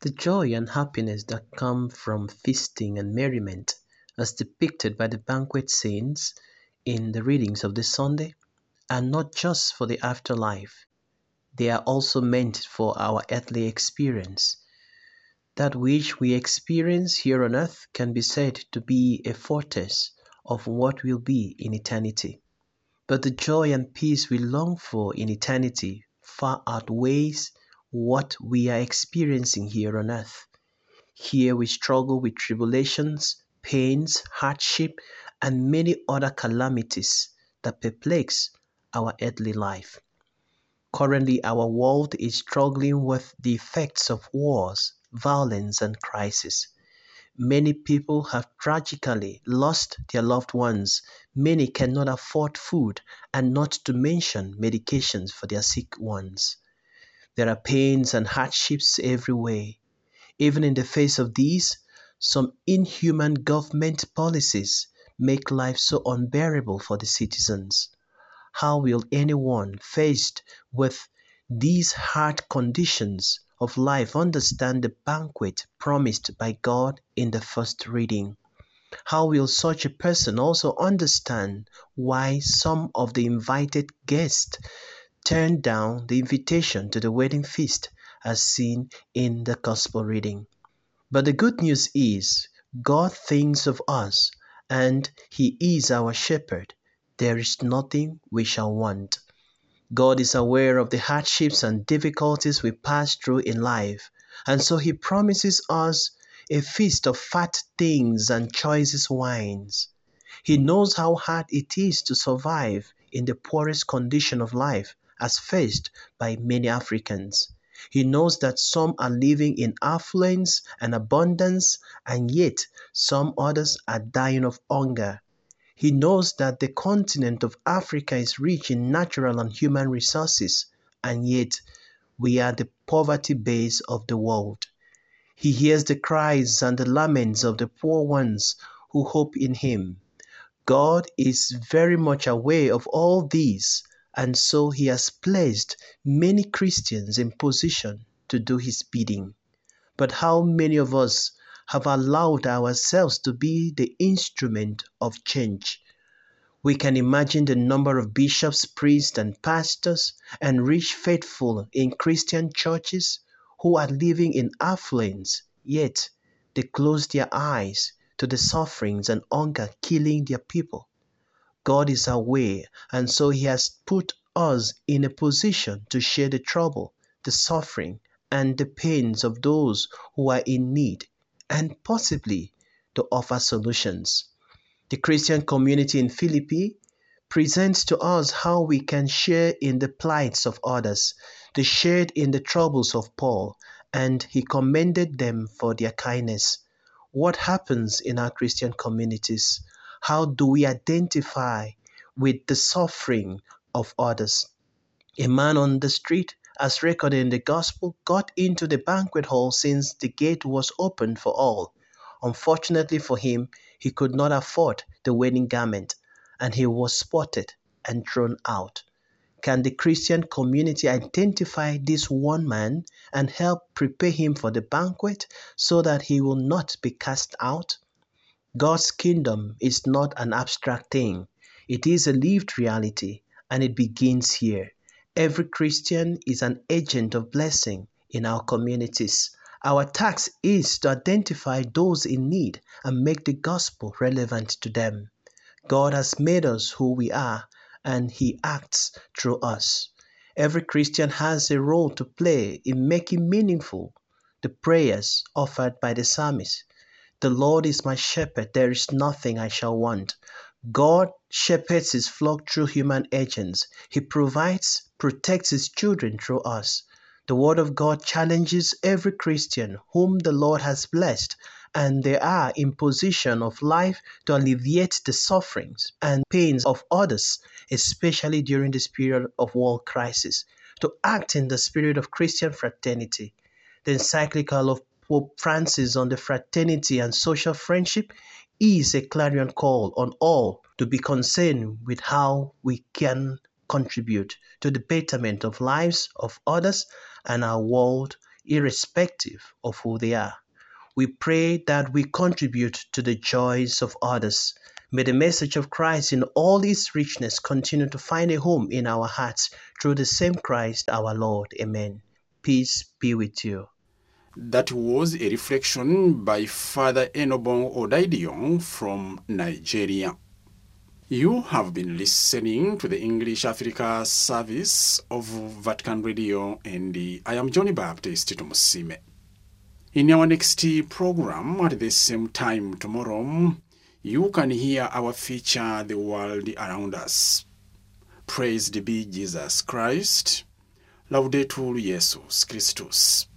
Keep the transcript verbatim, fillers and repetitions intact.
The joy and happiness that come from feasting and merriment, as depicted by the banquet scenes in the readings of this Sunday, are not just for the afterlife. They are also meant for our earthly experience. That which we experience here on earth can be said to be a foretaste of what will be in eternity. But the joy and peace we long for in eternity far outweighs what we are experiencing here on earth. Here we struggle with tribulations, pains, hardship, and many other calamities that perplex our earthly life. Currently, our world is struggling with the effects of wars, violence, and crisis. Many people have tragically lost their loved ones. Many cannot afford food, and not to mention medications for their sick ones. There are pains and hardships everywhere. Even in the face of these, some inhuman government policies make life so unbearable for the citizens. How will anyone faced with these hard conditions of life understand the banquet promised by God in the first reading? How will such a person also understand why some of the invited guests turned down the invitation to the wedding feast as seen in the gospel reading? But the good news is God thinks of us and He is our shepherd. There is nothing we shall want. God is aware of the hardships and difficulties we pass through in life, and so He promises us a feast of fat things and choicest wines. He knows how hard it is to survive in the poorest condition of life as faced by many Africans. He knows that some are living in affluence and abundance, and yet some others are dying of hunger. He knows that the continent of Africa is rich in natural and human resources, and yet we are the poverty base of the world. He hears the cries and the laments of the poor ones who hope in Him. God is very much aware of all these, and so He has placed many Christians in position to do His bidding. But how many of us have allowed ourselves to be the instrument of change? We can imagine the number of bishops, priests, and pastors and rich faithful in Christian churches who are living in affluence, yet they close their eyes to the sufferings and hunger killing their people. God is aware, and so He has put us in a position to share the trouble, the suffering, and the pains of those who are in need, and possibly to offer solutions. The Christian community in Philippi presents to us how we can share in the plights of others. They shared in the troubles of Paul, and he commended them for their kindness. What happens in our Christian communities? How do we identify with the suffering of others? A man on the street, as recorded in the gospel, got into the banquet hall since the gate was open for all. Unfortunately for him, he could not afford the wedding garment, and he was spotted and thrown out. Can the Christian community identify this one man and help prepare him for the banquet so that he will not be cast out? God's kingdom is not an abstract thing. It is a lived reality, and it begins here. Every Christian is an agent of blessing in our communities. Our task is to identify those in need and make the gospel relevant to them. God has made us who we are, and He acts through us. Every Christian has a role to play in making meaningful the prayers offered by the psalmist. The Lord is my shepherd, there is nothing I shall want. God shepherds His flock through human agents. He provides, protects His children through us. The Word of God challenges every Christian whom the Lord has blessed, and they are in position of life to alleviate the sufferings and pains of others, especially during this period of world crisis, to act in the spirit of Christian fraternity. The encyclical of Pope Francis on the fraternity and social friendship is a clarion call on all to be concerned with how we can contribute to the betterment of lives of others and our world irrespective of who they are. We pray that we contribute to the joys of others. May the message of Christ in all its richness continue to find a home in our hearts through the same Christ our Lord. Amen. Peace be with you. That was a reflection by Father Enobong Odaidion from Nigeria. You have been listening to the English Africa service of Vatican Radio, and I am Johnny Baptist Tumusime. In our next program at the same time tomorrow, you can hear our feature, The World Around Us. Praised be Jesus Christ. Laudetur Jesus Christus.